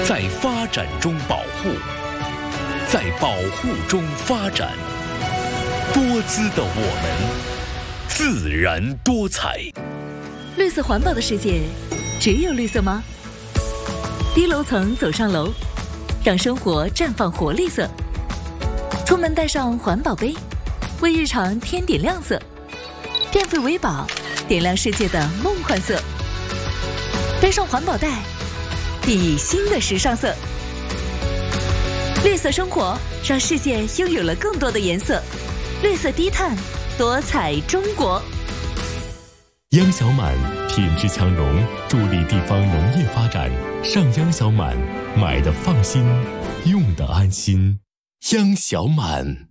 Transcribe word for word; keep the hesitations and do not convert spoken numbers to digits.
在发展中保护，在保护中发展。多姿的我们，自然多彩。 绿色环保的世界，只有绿色吗？低楼层走上楼，让生活绽放活力色。出门带上环保杯，为日常添点亮色。电费为宝，点亮世界的梦幻色。背上环保袋，熠熠新的时尚色。绿色生活，让世界拥有了更多的颜色。绿色低碳，多彩中国。 央小满品质强融，助力地方农业发展。上央小满，买的放心，用的安心。央小满。